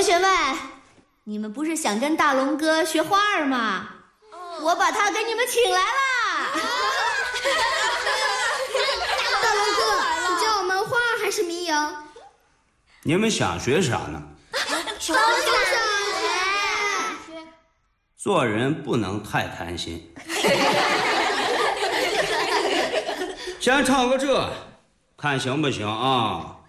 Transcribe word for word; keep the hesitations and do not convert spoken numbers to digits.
同学们，你们不是想跟大龙哥学花儿吗？哦、我把他给你们请来啦！ 大龙哥，你教我们花儿还是民谣？ 你们想学啥呢？ 都想学。 做人不能太贪心。先唱个这，看行不行啊？